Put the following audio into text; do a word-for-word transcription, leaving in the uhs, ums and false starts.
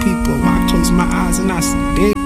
people. I close my eyes and I see dead